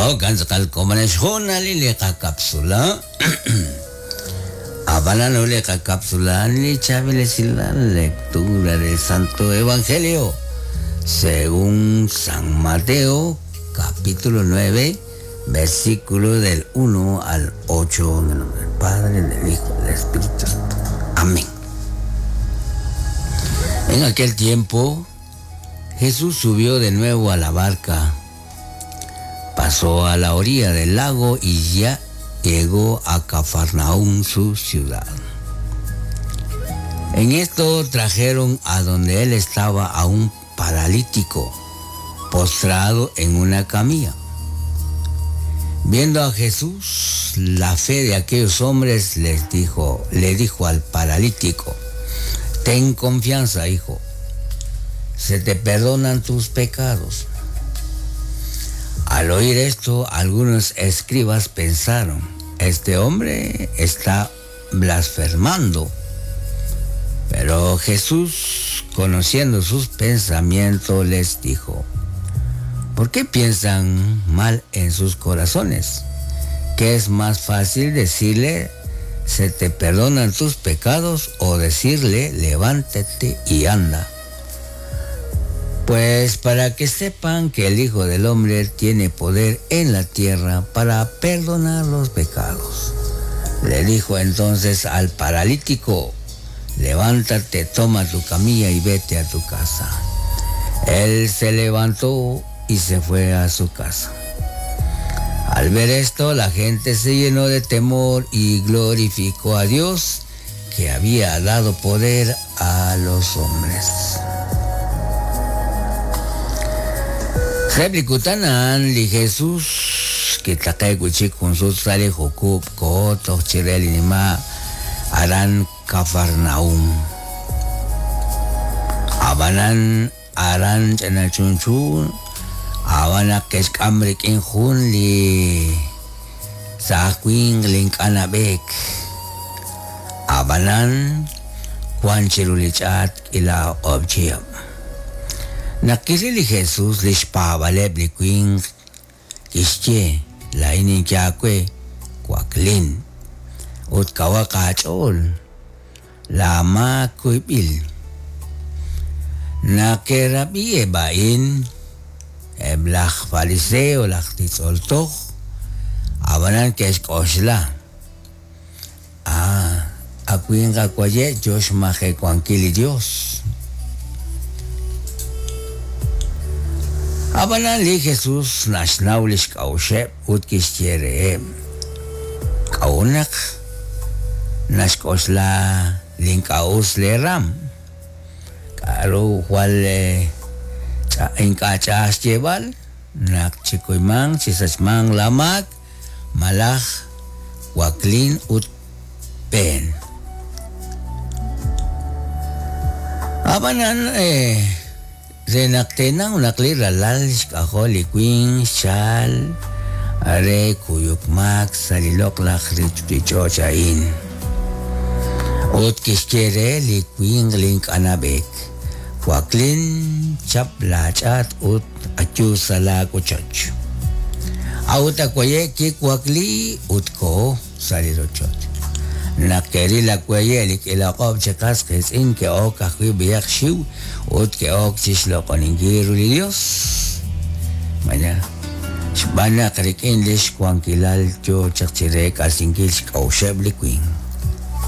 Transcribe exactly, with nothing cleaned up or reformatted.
Oh, ganz kal komanes honali le kapsula. Avalan ole kapsula ni chavile sila lectura del Santo Evangelio según San Mateo, capítulo nueve, versículo del uno al ocho, en el nombre del Padre, del Hijo y del Espíritu Santo. Amén. En aquel tiempo, Jesús subió de nuevo a la barca, pasó a la orilla del lago y ya llegó a Cafarnaúm, su ciudad. En esto trajeron a donde él estaba a un paralítico, postrado en una camilla. Viendo a Jesús, la fe de aquellos hombres les dijo, le dijo al paralítico: ten confianza, hijo, se te perdonan tus pecados. Al oír esto, algunos escribas pensaron: este hombre está blasfemando. Pero Jesús, conociendo sus pensamientos, les dijo: ¿por qué piensan mal en sus corazones? ¿Qué es más fácil decirle: se te perdonan tus pecados, o decirle: levántate y anda? Pues para que sepan que el Hijo del Hombre tiene poder en la tierra para perdonar los pecados. Le dijo entonces al paralítico: levántate, toma tu camilla y vete a tu casa. Él se levantó y se fue a su casa. Al ver esto, la gente se llenó de temor y glorificó a Dios, que había dado poder a los hombres. Replicutanán li Jesús, que takai kuchik consult sale Jocob, Coto, Chirel y Nima, Aran Cafarnaúm. Abanan Aran Chanachunchun, Abana Keshkamrik Injun li Saquin Linkanabek. Abanan Juan Chirulichat ila Obchiam. Nakirili Jesús lishpabaleb liquing kishche la inikyakwe kwaklin ut kawakachol la ma kuibil nakerabi ebain eblach fariseo lachtitzoltoch abanan keshkoshla ah akwinga kwaye Josh maje kwankili Dios. Abanan li Jesús nashnaulish kaushep utkishtiere kaunak nashkosla linkaus le ram karo hual inkachas jebal nak chikoymang chisachmang lamak malach waklin ut pen. Abanan eh Zenaktenang naklira lalish kaholi queen shal are kuyukmak salilok lakrit pichochain. Ot kishkere li queen link anabek. Kwaklin chap lachat ut achu sala kuchoch. Auta kwaye ki kwakli ut ko salirochot. Nakeri la kwaye lik ilaqob chekas kes in ke o kakwi biyak shiw ut ke o chislo koningiru li Dios. Manya shbana karik English kwang kilal jo chakchire kasingil shkausheb li queen.